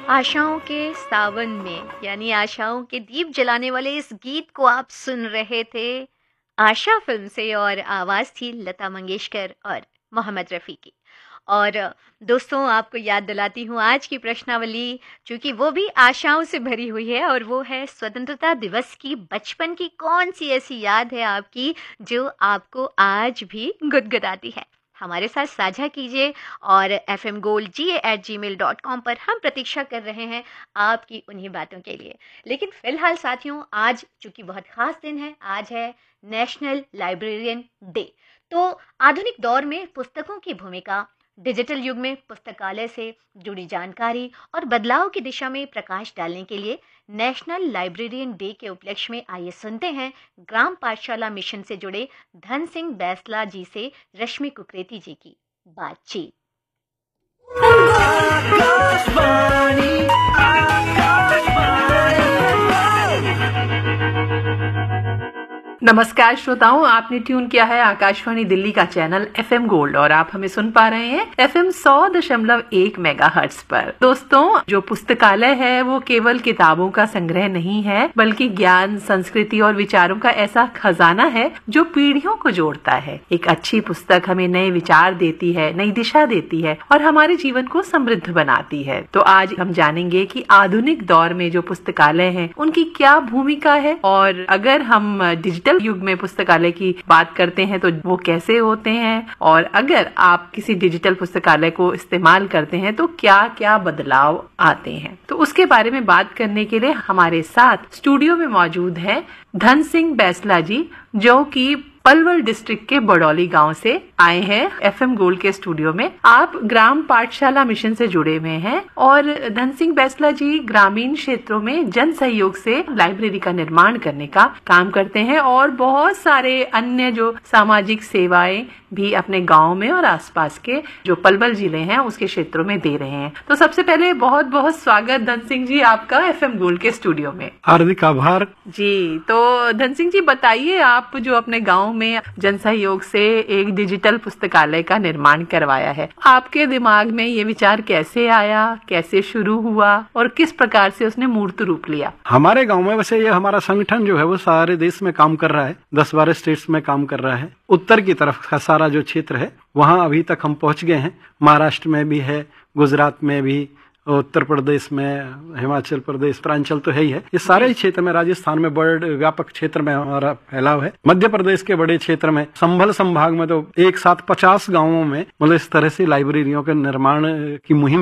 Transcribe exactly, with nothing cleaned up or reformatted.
आशाओं के सावन में यानी आशाओं के दीप जलाने वाले इस गीत को आप सुन रहे थे आशा फिल्म से और आवाज़ थी लता मंगेशकर और मोहम्मद रफ़ी की। और दोस्तों आपको याद दिलाती हूँ आज की प्रश्नावली, चूँकि वो भी आशाओं से भरी हुई है और वो है स्वतंत्रता दिवस की बचपन की कौन सी ऐसी याद है आपकी जो आपको आज भी गुदगुदाती है। हमारे साथ साझा कीजिए और एफ एम गोल्ड जी ए एट जी मेल डॉट कॉम पर हम प्रतीक्षा कर रहे हैं आपकी उन्हीं बातों के लिए। लेकिन फ़िलहाल साथियों, आज चूँकि बहुत ख़ास दिन है, आज है नेशनल लाइब्रेरियन डे। तो आधुनिक दौर में पुस्तकों की भूमिका, डिजिटल युग में पुस्तकालय से जुड़ी जानकारी और बदलाव की दिशा में प्रकाश डालने के लिए नेशनल लाइब्रेरियन डे के उपलक्ष्य में आइए सुनते हैं ग्राम पाठशाला मिशन से जुड़े धन सिंह बैसला जी से रश्मि कुकरेती जी की बातचीत। नमस्कार श्रोताओं, आपने ट्यून किया है आकाशवाणी दिल्ली का चैनल एफ एम गोल्ड और आप हमें सुन पा रहे हैं एफ एम सौ दशमलव एक मेगाहर्ट्ज पर। दोस्तों, जो पुस्तकालय है वो केवल किताबों का संग्रह नहीं है, बल्कि ज्ञान, संस्कृति और विचारों का ऐसा खजाना है जो पीढ़ियों को जोड़ता है। एक अच्छी पुस्तक हमें नए विचार देती है, नई दिशा देती है और हमारे जीवन को समृद्ध बनाती है। तो आज हम जानेंगे कि आधुनिक दौर में जो पुस्तकालय हैं उनकी क्या भूमिका है, और अगर हम डिजिटल युग में पुस्तकालय की बात करते हैं तो वो कैसे होते हैं, और अगर आप किसी डिजिटल पुस्तकालय को इस्तेमाल करते हैं तो क्या क्या बदलाव आते हैं। तो उसके बारे में बात करने के लिए हमारे साथ स्टूडियो में मौजूद हैं धन सिंह बैसला जी, जो कि पलवल डिस्ट्रिक्ट के बड़ौली गांव से आए हैं एफ एम गोल्ड के स्टूडियो में। आप ग्राम पाठशाला मिशन से जुड़े हुए हैं और धन सिंह बैसला जी ग्रामीण क्षेत्रों में जन सहयोग से लाइब्रेरी का निर्माण करने का काम करते हैं और बहुत सारे अन्य जो सामाजिक सेवाएं भी अपने गांव में और आसपास के जो पलवल जिले हैं उसके क्षेत्रों में दे रहे हैं। तो सबसे पहले बहुत बहुत स्वागत धन सिंह जी आपका एफ एम गोल्ड के स्टूडियो में। हार्दिक आभार जी। तो धन सिंह जी बताइए, आप जो अपने गांव में जन सहयोग से एक डिजिटल पुस्तकालय का निर्माण करवाया है, आपके दिमाग में ये विचार कैसे आया, कैसे शुरू हुआ और किस प्रकार से उसने मूर्त रूप लिया? हमारे गांव में वैसे ये हमारा संगठन जो है वो सारे देश में काम कर रहा है, दस बारह स्टेट्स में काम कर रहा है। उत्तर की तरफ का सारा जो क्षेत्र है वहाँ अभी तक हम पहुँच गए हैं। महाराष्ट्र में भी है, गुजरात में भी, उत्तर प्रदेश में, हिमाचल प्रदेश, पूर्वांचल तो है ही है। ये सारे ही क्षेत्र में, राजस्थान में बड़े व्यापक क्षेत्र में हमारा फैलाव है। मध्य प्रदेश के बड़े क्षेत्र में, संभल संभाग में तो एक साथ पचास गांवों में मतलब इस तरह से लाइब्रेरियों के निर्माण की मुहिम